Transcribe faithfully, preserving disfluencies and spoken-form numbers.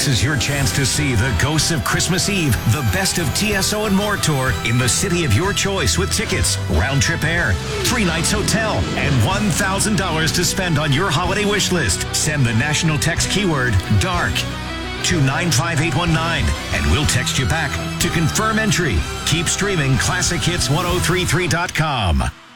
This is your chance to see the Ghosts of Christmas Eve, the Best of T S O and More tour in the city of your choice with tickets, round-trip air, three nights hotel, and one thousand dollars to spend on your holiday wish list. Send the national text keyword DARK to nine five eight one nine, and we'll text you back to confirm entry. Keep streaming classic hits ten thirty-three dot com.